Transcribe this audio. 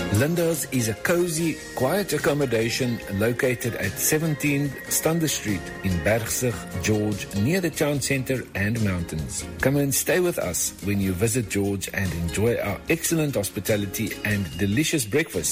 Linda's is a cozy, quiet accommodation located at 17 Stander Street in Bergzig, George, near the town centre and mountains. Come and stay with us when you visit George and enjoy our excellent hospitality and delicious breakfast